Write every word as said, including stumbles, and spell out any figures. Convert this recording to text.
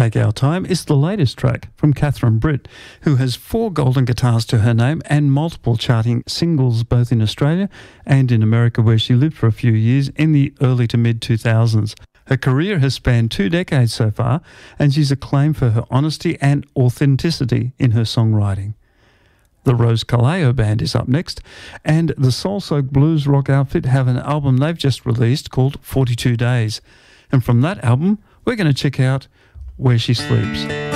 Take Our Time is the latest track from Catherine Britt, who has four golden guitars to her name and multiple charting singles both in Australia and in America, where she lived for a few years in the early to mid two thousands. Her career has spanned two decades so far, and she's acclaimed for her honesty and authenticity in her songwriting. The Rose Caleo Band is up next, and the soul-soaked blues rock outfit have an album they've just released called forty-two days. And from that album, we're going to check out Where She Sleeps.